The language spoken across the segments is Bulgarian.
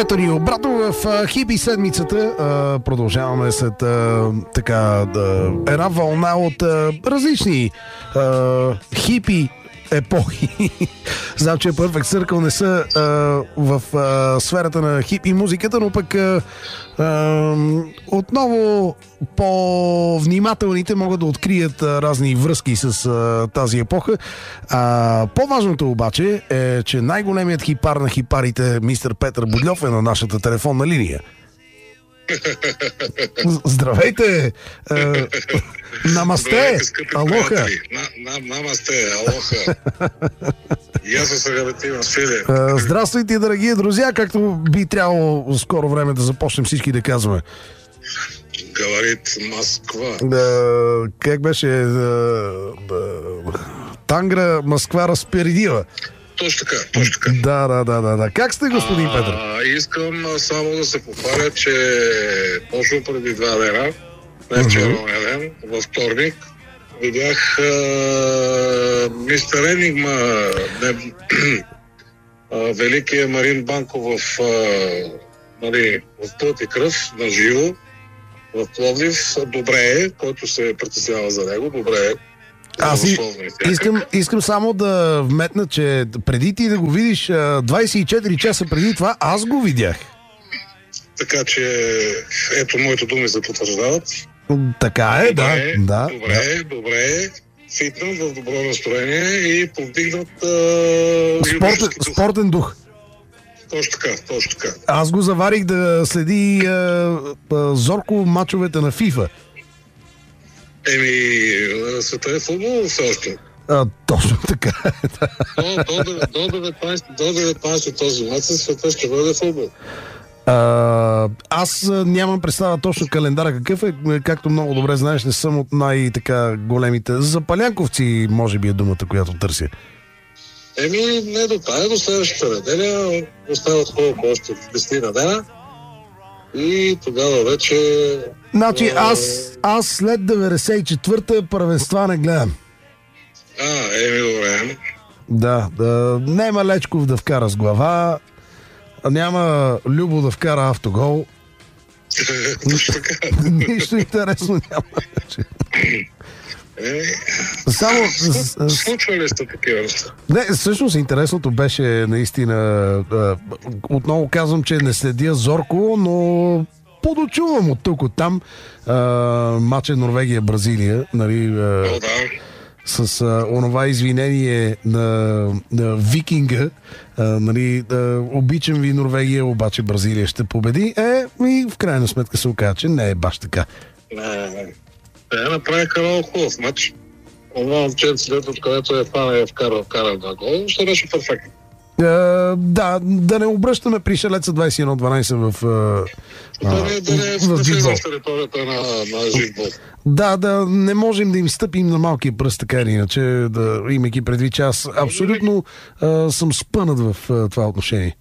Ето ни обратно в хипи седмицата. Продължаваме след една вълна от различни хипи епохи. Знам, че Perfect Circle не са в сферата на хипи музиката, но пък отново по-внимателните могат да открият разни връзки с тази епоха. По-важното обаче е, че най-големият хипар на хипарите, мистер Петър Бодльов, е на нашата телефонна линия. Здравейте! Намасте! Алоха! Намасте! Алоха! И аз се гарантирам с Филе. Здравствуйте, драги друзья! Както би трябвало в скоро време да започнем всички да казваме. Говорит Москва. Как беше? Тангра, Москва разпередила. Точно така. Да. Как сте, господин Петър? Искам само да се похваля, че точно преди 2 дена, не вчера ден, във вторник, видях мистер Енигма, великия Марин Банков в Плът и кръв, на живо, в Пловдив. Добре е, който се притеснява за него, добре е. Аз искам само да вметна, че преди ти да го видиш 24 часа преди това, аз го видях. Така че ето моите думи се потвърждават. Така е, добре. Фитнат в добро настроение и повдигнат спортен дух. Точно така. Аз го заварих да следи зорко мачовете на FIFA. Света е футбол все още. Точно така. До 19 този месец света ще бъде футбол. Аз нямам представа точно календара какъв е. Както много добре знаеш, не съм от най-така големите. Запалянковци, може би е думата, която търся. Не до тая, до следващата неделя. Остават колко още 10 дена. И тогава вече... Значи аз след 94-та първенства не гледам. Добре. Да, няма Лечков да вкара с глава, няма Любо да вкара автогол. Нищо интересно няма. Случва ли сте такива неща? Не, всъщност интересното беше наистина, отново казвам, че не следя зорко, но подочувам от тук, от там матча Норвегия-Бразилия, нали, с онова извинение на викинга, нали, обичам ви Норвегия, обаче Бразилия ще победи. И в крайна сметка се оказа, че не е баш така. Направиха много хубав матч. Това момченце, откъдето е вкарал на гол, ще беше перфектно. Да не обръщаме пришелеца 21-12 в влизам в територията на живбол. Да не можем да им стъпим на малкия пръст, така или иначе, имайки предвид, че аз абсолютно съм спънат в това отношение.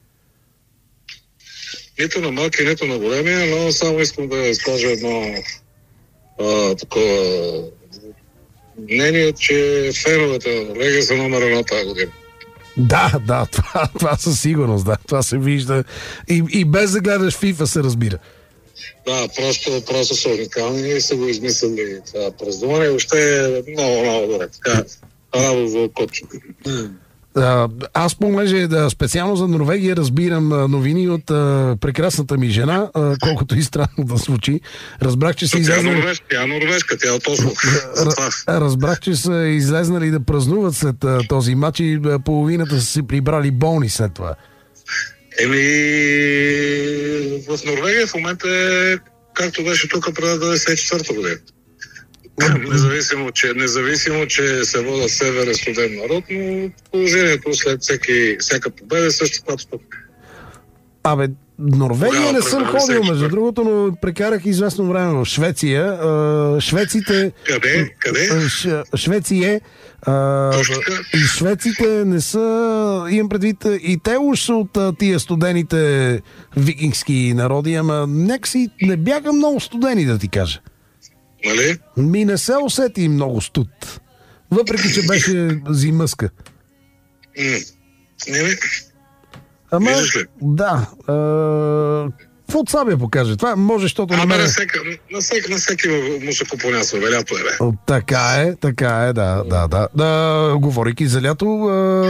Нито на малкия, нито на големия, но само искам да изкажа едно такова мнение, че феновете на Норвегия са номер 1 тази година. Да, това със сигурност, да, това се вижда и без да гледаш FIFA се разбира. Да, просто са уникални и са го измислили това праздуване. Въобще е много добре. Така, радо за окото. Аз понеже специално за Норвегия разбирам новини от прекрасната ми жена, колкото и странно да звучи. Разбрах, че са излезнали... Тя е норвежка, тя е точно. Разбрах, че са излезнали да празнуват след този матч и половината са си прибрали болни след това. В Норвегия в момента е както беше тук преди 94-та година. Независимо, че се вода север е студен народ, но положението след всяка победа е също каквато тук. Норвегия не съм ходил, между другото, но прекарах известно време в Швеция. Швеците... Къде? Швеция. И швеците не са... Имам предвид, и те уж са от тия студените викингски народи, ама някакси не бяха много студени, да ти кажа. Нали? Не се усети много студ. Въпреки, че беше зимъска. Ама, Виждаш ли? да. Какво от Сабия покаже? Това може, защото на мен... На всеки му се купонясва, лято е, бе. Така е, да. Говорейки за лято,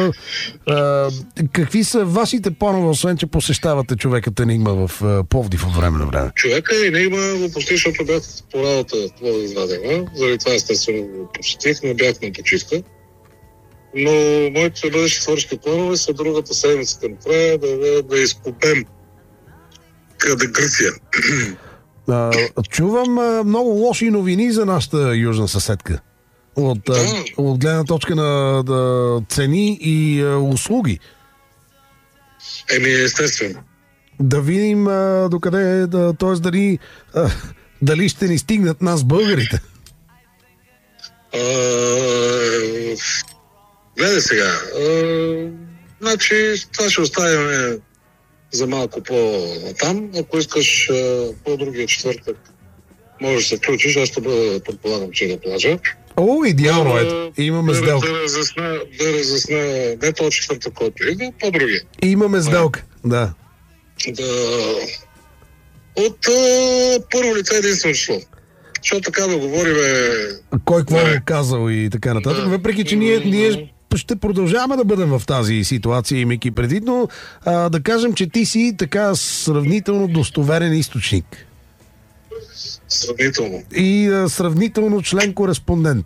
какви са вашите планове, освен че посещавате човекът Енигма в Пловдив от време на време? Човека Енигма го посетих, защото бях по работа това издадена. Заради това естествено го посетих, не бях на почивка. Но моите бъдещи творчески планове са другата седмица към края да изкупем къде Гърция. Чувам много лоши новини за нашата южна съседка. От гледна точка на цени и услуги. Естествено. Да видим докъде, т.е. дали ще ни стигнат нас българите. Гледай сега. Значи, това ще оставим за малко по-там. Ако искаш по-другия четвъртък, може да се включиш. Аз ще бъда, предполагам, че да плажа. Идеално е. Имаме сделка. Да разясня не този четвъртък, който идва, по-другия. Имаме сделка, да. От първо лице единствено число. Защото така да говорим... Кой какво е казал и така нататък. Въпреки, че ние ще продължаваме да бъдем в тази ситуация, имайки предвид, но да кажем, че ти си така сравнително достоверен източник. Сравнително. И сравнително член-кореспондент.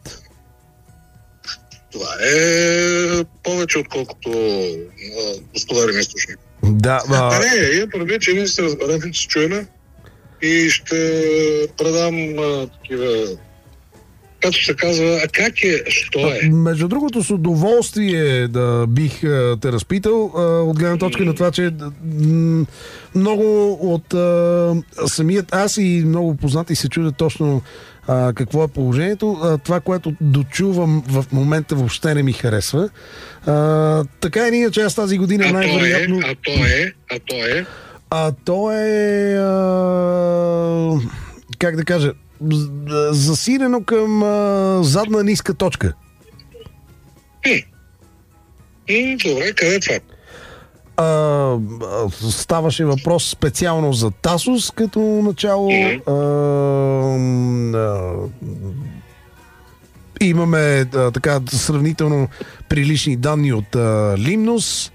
Това е повече отколкото достоверен източник. Да, не, я предвид, че ние се разберем, че се чуем и ще предам такива... Както се казва, а как е, що е? Между другото, с удоволствие да бих те разпитал, от гледна точка на това, че много от самият аз и много познати се чудят точно какво е положението. Това, което дочувам в момента, въобще не ми харесва. Така или иначе, аз тази година най-вероятно... А то е... как да кажа... засилено към задна ниска точка. Добре, къде е това? Ставаше въпрос специално за Тасос като начало. Имаме така сравнително прилични данни от Лимнос.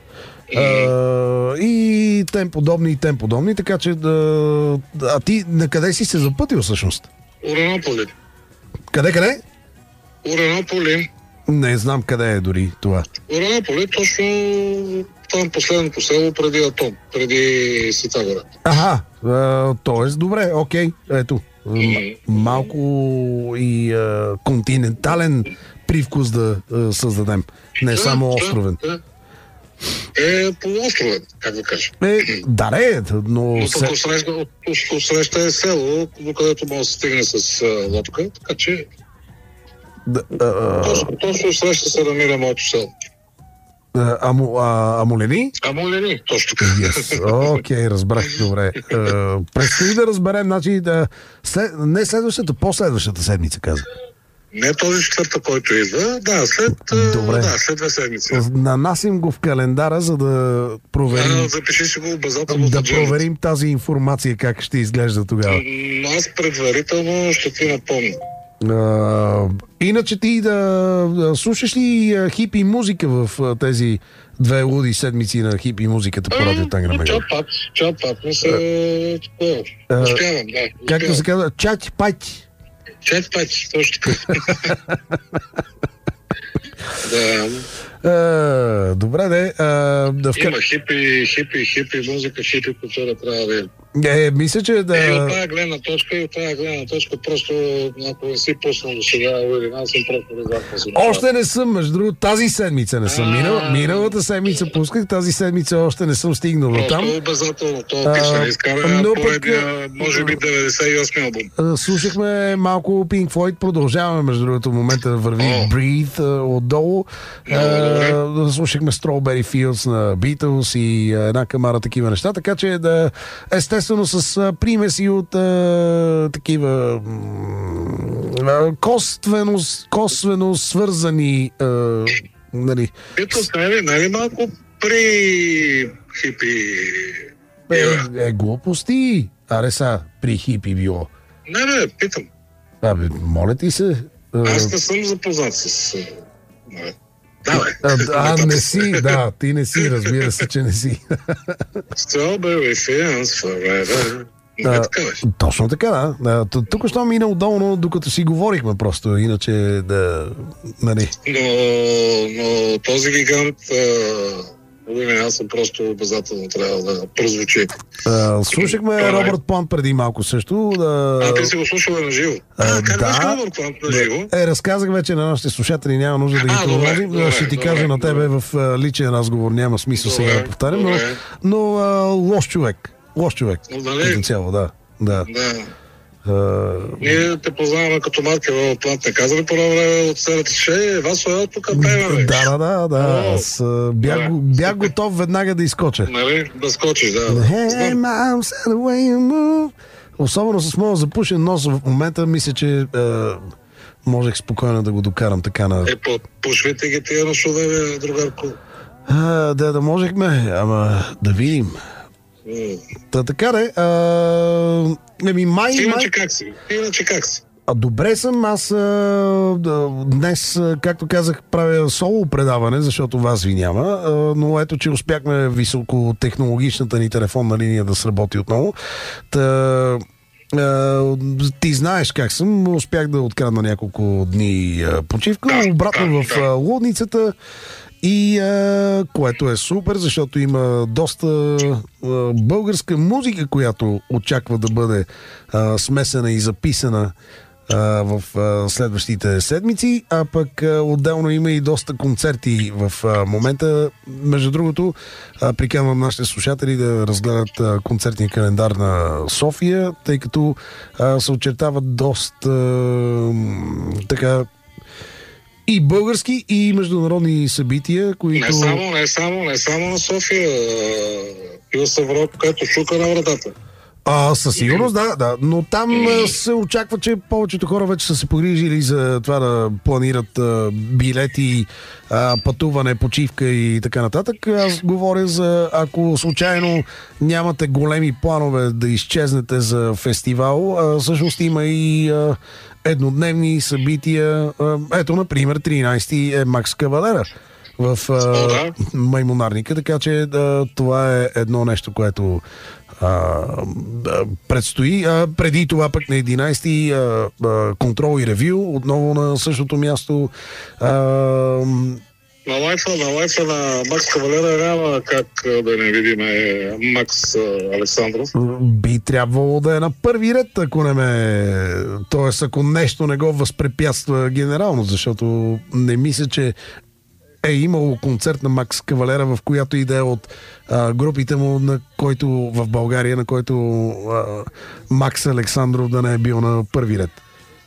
И тем подобни, така че а ти на къде си се запътил всъщност? Уранополи. Къде? Уранополи. Не знам къде е дори това. Уранополи, точно там последното село преди Атон, преди Ситагора. Т.е. добре, окей, ето. Малко и континентален привкус да създадем. Не само островен. Полуостровен, как да кажа. Но среща е село, до където може да се стигне с лодка, така че точно среща се намира моето село. Амолени? Амолени, точно така. Окей, разбрах, добре. Предстои да разберем, значи, не следващата, последващата седмица, каза. Не този четвъртък, който идва, след 2 седмици. Нанасим го в календара, за да проверим. Запиши си го обязателно. Да проверим тази информация, как ще изглежда тогава. Аз предварително ще ти напомня. Иначе ти да слушаш ли хипи музика в тези 2 луди седмици на хипи музиката по радио Тангра Мега? Чат-пат не се... Успявам, да. Както се казва, чат-пати. Чат-пати, точно така. Добре, има хипи музика, хипи култура трябва да има. Мисля, че да... И от тази гледна точка, просто ако не си пуснал до сега, аз съм просто резервен. Още не съм, между другото, тази седмица не съм. Миналата седмица пусках, тази седмица още не съм стигнал до там. Просто обязателно, това пише, изкара поредния, може би 98 албум. Слушахме малко Pink Floyd, продължаваме, между другото, в момента върви Breathe отдолу. Слушахме Strawberry Fields на Beatles и една камара такива неща, така че естествено с примеси от такива косвено свързани нали... Beatles не е малко При хипи. Глупости. Аре са, при хипи било. Не, питам. Моля ти се. Аз не съм запознат с... Не си, да, ти не си, разбира се, че не си. Strawberry fields forever. Точно така, да. Тук що мина удобно, докато си говорихме просто, иначе да... Нали. Но този гигант... аз съм просто обязателно трябва да прозвучи. Слушахме Робърт Плант преди малко също. Ти си го слушал на живо? Как беше Робърт Плант на живо? Разказах вече на нашите слушатели, няма нужда да ги продължим. Ще ти кажа на тебе в личен разговор, няма смисъл сега да повтарям, но лош човек. Лош човек. Като цяло, да. Ние те познаваме като марка Робърт Плант. Не казали по време от серията, че Васо тук пееме. Да. Аз бях готов веднага да изкоча. Нали? Да скочиш, да. Hey, mom, said the way you move. Особено с моя запушен нос в момента, мисля, че можех спокойно да го докарам така на... Пушвите ги тия носове, другарко. Да можехме, ама да видим. Така де. Иначе как си? Добре съм, аз днес, както казах, правя соло предаване, защото вас ви няма, но ето, че успяхме високотехнологичната ни телефонна линия да сработи отново. Ти знаеш как съм, успях да открадна няколко дни почивка, обратно в лудницата. И което е супер, защото има доста българска музика, която очаква да бъде смесена и записана в следващите седмици, а пък отделно има и доста концерти в момента. Между другото, приканвам нашите слушатели да разгледат концертния календар на София, тъй като се очертават доста така и български, и международни събития, които... Не само на София. Пил са в Европа, където шука на вратата. Със сигурност, да. Но там се очаква, че повечето хора вече са се погрижили за това да планират билети, пътуване, почивка и така нататък. Аз говоря за, ако случайно нямате големи планове да изчезнете за фестивал, всъщност има и еднодневни събития. Ето, например, 13-ти е Макс Кавалера в Маймунарника, така че това е едно нещо, което предстои. Преди това пък на 11-ти контрол и ревю, отново на същото място. На лайфа на Макс Кавалера няма как да не видим Макс Александров. Би трябвало да е на първи ред, ако не Тоест, ако нещо не го възпрепятства генерално, защото не мисля, че е имало концерт на Макс Кавалера, в която идея от групите му, на който в България, на който Макс Александров да не е бил на първи ред.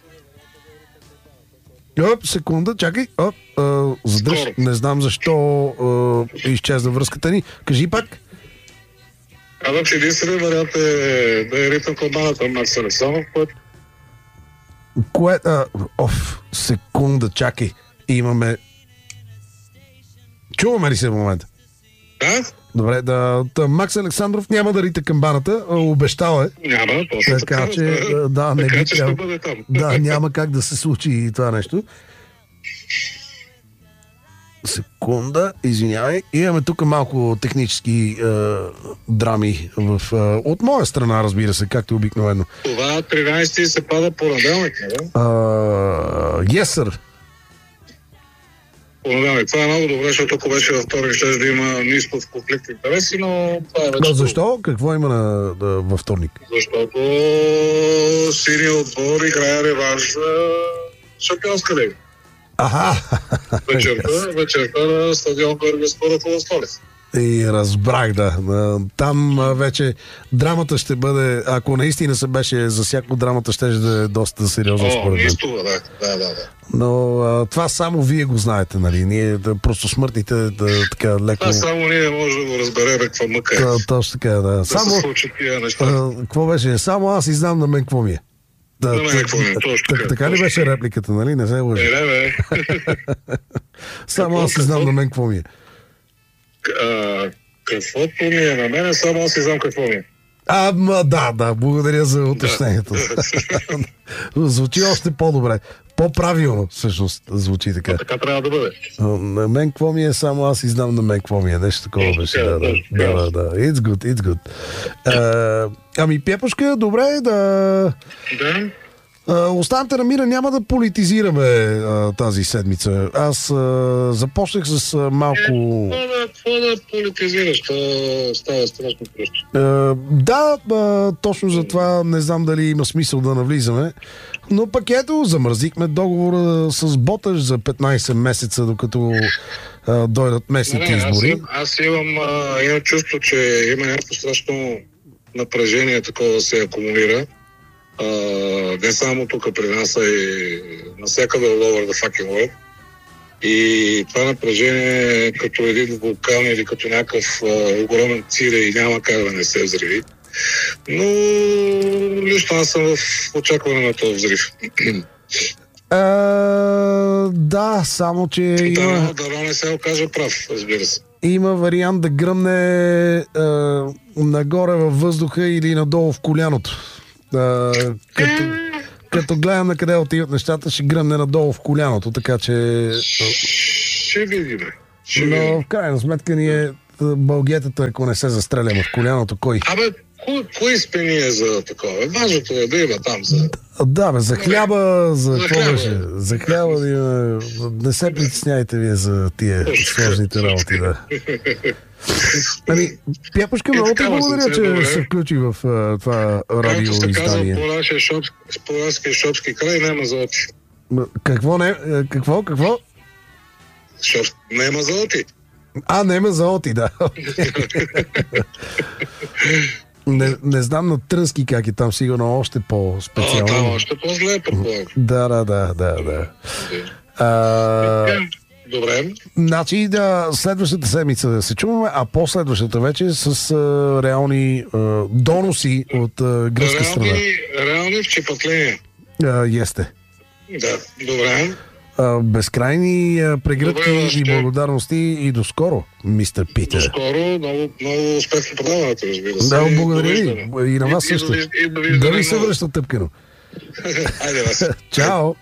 Секунда, чакай. Задръж. Не знам защо изчезна връзката ни. Кажи пак. Че единственият вариант е да е ритъм камбаната Макс Александров, секунда, чакай. Имаме... Чуваме ли се в момента? Да. Добре, Макс Александров няма да рита камбаната, обещал е. Няма, точно така. Че, не така, би че ще бъде там. Да, няма как да се случи това нещо. Секунда, извинявай. Имаме тук малко технически драми от моя страна, разбира се, както обикновено. Това 13-ти се пада понеделник, да? Yes, sir. Понеделник. Това е много добре, защото ако беше във вторник, ще да има ниско в конфликт интереси, но това е вече... Защо? Какво има във вторник? Защото синия отбор играе реванш за шампионска лига. Вечерта на стадион Бъргеспорът в столица. И разбрах, да. Там вече драмата ще бъде, ако наистина се беше засякло, драмата ще да е доста сериозно според мен. Да. Но това само вие го знаете, нали? Ние просто смъртните така леко... Това само ние може да го разберем каква мъка е. Точно така, да. Само... се случат тия неща. Какво беше? Само аз и знам на мен какво ми е. Така ли беше репликата, нали? Не се лъжи. Не. Само аз и знам на мен какво ми е. Каквото ми е на мен, само аз си знам какво ми е. Да, благодаря за уточнението. Звучи още по-добре. По-правилно, всъщност, звучи така. Така трябва да бъде. На мен какво ми е, само аз и знам на мен какво ми е. Нещо такова беше. Да. It's good. Ами, Пепушка, добре, Да. Останете на мира, няма да политизираме тази седмица. Аз започнах с малко... Какво да политизираш? То става страшно просто. Точно за това не знам дали има смисъл да навлизаме. Но пък ето, замразихме договора с Боташ за 15 месеца, докато дойдат местните избори. Аз имам чувство, че има някакво страшно напрежение, такова да се акумулира. Не само тук при нас, а и навсякъде all over the fucking world. И това напрежение е като един вулкан или като някакъв огромен цире и няма как да не се взриви. Но лично аз съм в очакване на този взрив. Да, само че Дано не се окаже прав, разбира се. Има вариант да гръмне нагоре във въздуха или надолу в коляното. Като гледам на къде отиват нещата, ще гръмне надолу в коляното, така че... Ще видим. Но в крайна сметка ние бългетата, ако не се застреляме в коляното, кой? Кой сме ние за такова? Важното е да има там за... Да, за хляба, за какво беше? За хляба да има... Не се притесняйте вие за тия сложните работи, да. Ами, Пепушка, много ти благодаря, че се включи в това радиоиздание. По нашия шопски край няма золоти. Какво? Няма золоти. Няма золоти, да. Не знам на Трънски как е там, сигурно още по-специално. Там още по-зле, предполагам. Да. Добре. Значи следващата седмица да се чуваме, а последващата вече с реални доноси от гръцка страна. Реални вчепатления. Есте. Да, добре. Безкрайни прегръдки и благодарности и до скоро, мистер Питер. До скоро, много успешно продаването, разбира се. Да, благодаря ви. И на вас също. Да ви се връща тъпкано. Айде, вас. Чао.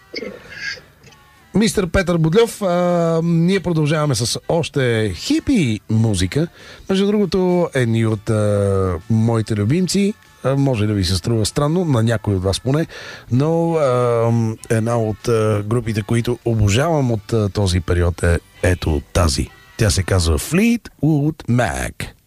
Мистер Петър Будлев, ние продължаваме с още хипи музика. Между другото, едни от моите любимци, може да ви се струва странно, на някой от вас поне, но една от групите, които обожавам от този период е ето тази. Тя се казва Fleetwood Mac.